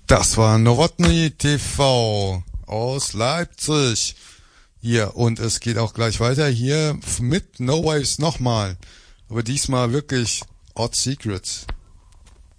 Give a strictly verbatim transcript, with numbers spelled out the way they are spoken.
Das war Nowotny T V aus Leipzig. Hier, und es geht auch gleich weiter hier mit No Waves nochmal. Aber diesmal wirklich Odd Secrets.